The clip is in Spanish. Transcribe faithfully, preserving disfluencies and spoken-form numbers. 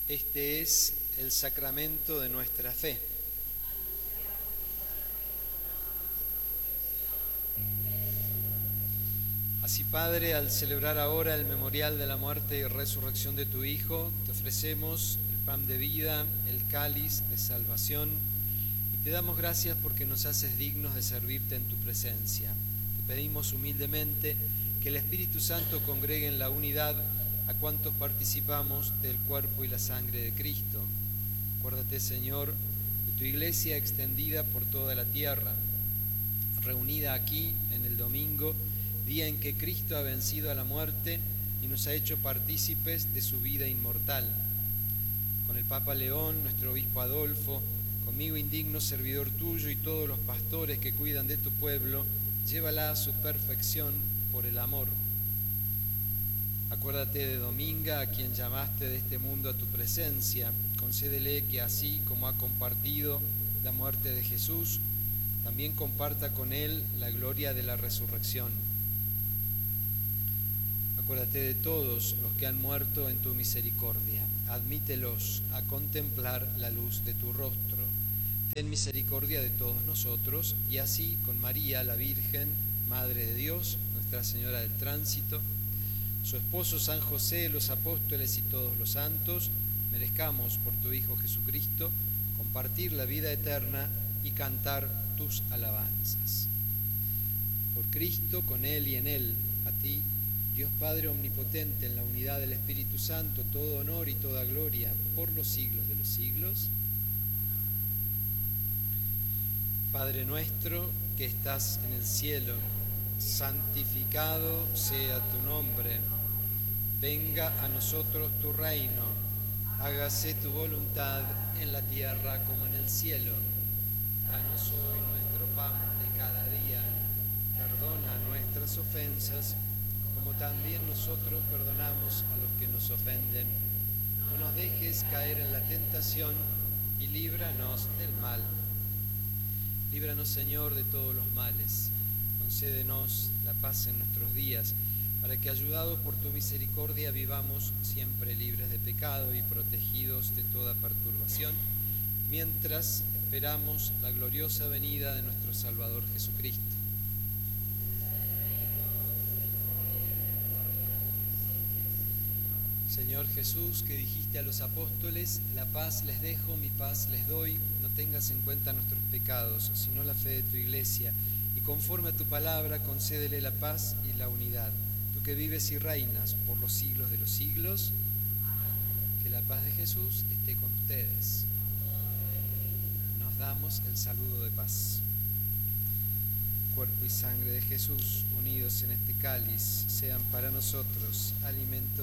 Este es el sacramento de nuestra fe. Así, Padre, al celebrar ahora el memorial de la muerte y resurrección de tu Hijo, te ofrecemos el pan de vida, el cáliz de salvación, y te damos gracias porque nos haces dignos de servirte en tu presencia. Te pedimos humildemente que el Espíritu Santo congregue en la unidad a cuantos participamos del cuerpo y la sangre de Cristo. Acuérdate, Señor, de tu Iglesia extendida por toda la tierra, reunida aquí en el domingo, día en que Cristo ha vencido a la muerte y nos ha hecho partícipes de su vida inmortal. Con el Papa León, nuestro obispo Adolfo, conmigo indigno servidor tuyo y todos los pastores que cuidan de tu pueblo, llévala a su perfección por el amor. Acuérdate de Dominga, a quien llamaste de este mundo a tu presencia. Concédele que así como ha compartido la muerte de Jesús, también comparta con él la gloria de la resurrección. Acuérdate de todos los que han muerto en tu misericordia. Admítelos a contemplar la luz de tu rostro. Ten misericordia de todos nosotros, y así con María, la Virgen, Madre de Dios, Nuestra Señora del Tránsito, su esposo San José, los apóstoles y todos los santos, merezcamos por tu Hijo Jesucristo compartir la vida eterna y cantar tus alabanzas. Por Cristo, con Él y en Él, a ti, Dios Padre omnipotente, en la unidad del Espíritu Santo, todo honor y toda gloria por los siglos de los siglos. Padre nuestro que estás en el cielo, santificado sea tu nombre. Venga a nosotros tu reino. Hágase tu voluntad en la tierra como en el cielo. Danos hoy nuestro pan de cada día. Perdona nuestras ofensas, como también nosotros perdonamos a los que nos ofenden. No nos dejes caer en la tentación y líbranos del mal. Líbranos, Señor, de todos los males. Concédenos la paz en nuestros días, para que, ayudados por tu misericordia, vivamos siempre libres de pecado y protegidos de toda perturbación, mientras esperamos la gloriosa venida de nuestro Salvador Jesucristo. Señor Jesús, que dijiste a los apóstoles, la paz les dejo, mi paz les doy, no tengas en cuenta nuestros pecados, sino la fe de tu Iglesia, y conforme a tu palabra, concédele la paz y la unidad. Tú que vives y reinas por los siglos de los siglos, que la paz de Jesús esté con ustedes. Nos damos el saludo de paz. Cuerpo y sangre de Jesús, unidos en este cáliz, sean para nosotros alimento